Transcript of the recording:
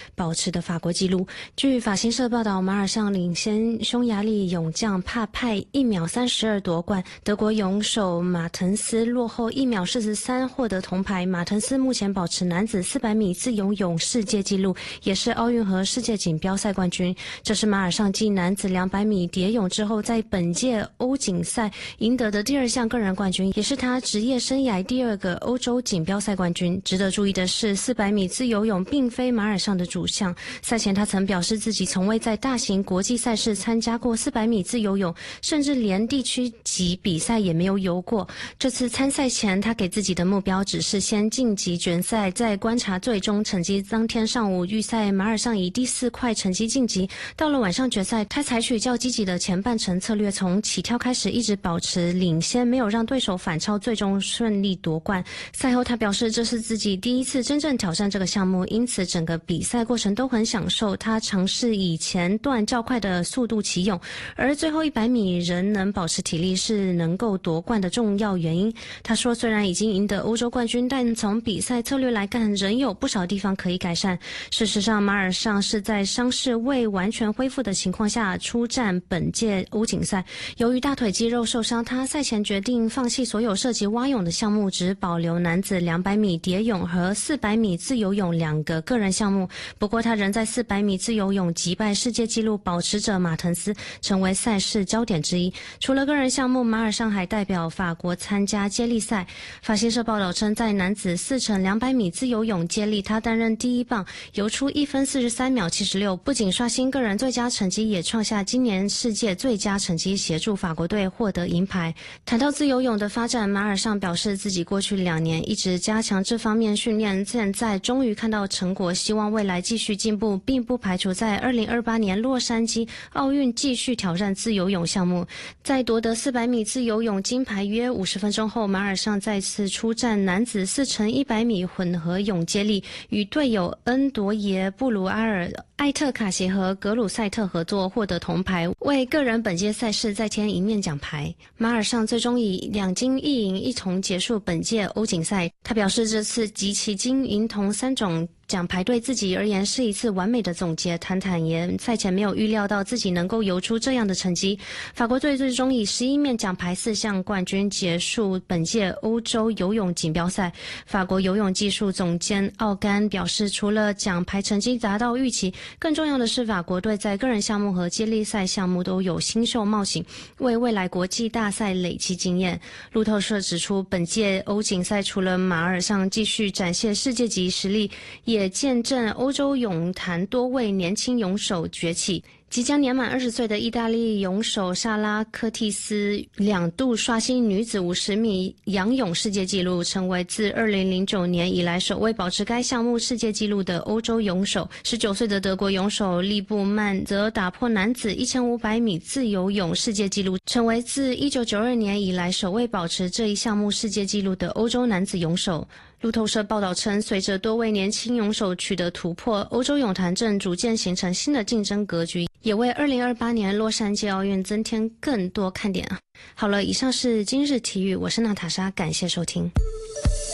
保持的法国纪录。据法新社报道，马尔尚领先匈牙利勇将帕派1秒32夺冠，德国泳手马滕斯落后1秒43获得铜牌。马滕斯目前保持男子400米自由泳世界纪录，也是奥运和世界锦标赛冠军。这是马尔尚继男子200米蝶泳之后，在本届欧锦赛赢得的第2项个人冠军，也是他职业生涯第2个欧洲锦标赛冠军。值得注意的是，400米自由泳并非马尔尚的主项。赛前他曾表示自己从未在大型国际赛事参加过400米自由泳，甚至连地区级比赛也没有游过。这次参赛前，他给自己的目标只是先晋级决赛，再观察最终成绩。当天上午预赛，马尔尚以第4快成绩晋级。到了晚上决赛，他采取较积极的前半程策略，从起跳开始一直保持领先，没有让对手反超，最终顺利夺冠。赛后他表示，这是自己第一次真正挑战这个项目，因此整个比赛过程都很享受。他尝试以前段较快的速度起泳，而最后100米仍能保持体力是能够夺冠的重要原因。他说，虽然已经赢得欧洲冠军，但从比赛策略来看，仍有不少地方可以改善。事实上，马尔尚是在伤势未完全恢复的情况下出战本届欧锦赛。由于大腿肌肉受伤，他赛前决定放弃所有涉及蛙泳的项目，只保留男子200米蝶泳和400米自由泳2个个人项目。不过他仍在400米自由泳击败世界纪录保持者马滕斯，成为赛事焦点之一。除了个人项目，马尔尚还代表法国参加接力赛。法新社报道称，在男子4乘200米自由泳接力，他担任第1棒，游出1分43秒76，不仅刷新个人最佳成绩，也创下今年世界最佳成绩，协助法国队获得银牌。谈到自由泳的发展，马尔尚表示自己过去2年一直加强这方面训练，现在终于看到成果，希望未来继续进步，并不排除在2028年洛杉矶奥运继续挑战自由泳项目。在夺得400米自由泳金牌约50分钟后，马尔尚再次出战男子4乘100米混合泳接力，与队友恩铎耶、布鲁阿尔、艾特卡谢和格鲁塞特合作获得铜牌，为个人本届赛事再添一面奖牌。马尔尚最终以2金1银一铜结束本届欧锦赛。他表示，这次集齐金银铜3种奖牌对自己而言是一次完美的总结。坦言赛前没有预料到自己能够游出这样的成绩。法国队最终以11面奖牌4项冠军结束本届欧洲游泳锦标赛。法国游泳技术总监奥甘表示，除了奖牌成绩达到预期，更重要的是法国队在个人项目和接力赛项目都有新秀冒险，为未来国际大赛累积经验。路透社指出，本届欧锦赛除了马尔尚继续展现世界级实力，也见证欧洲泳坛多位年轻泳手崛起。即将年满20岁的意大利泳手莎拉科蒂斯2度刷新女子50米仰泳世界纪录，成为自2009年以来首位保持该项目世界纪录的欧洲泳手。19岁的德国泳手利布曼则打破男子1500米自由泳世界纪录，成为自1992年以来首位保持这一项目世界纪录的欧洲男子泳手。路透社报道称，随着多位年轻泳手取得突破，欧洲泳坛正逐渐形成新的竞争格局，也为2028年洛杉矶奥运增添更多看点啊！好了，以上是今日体育，我是娜塔莎，感谢收听。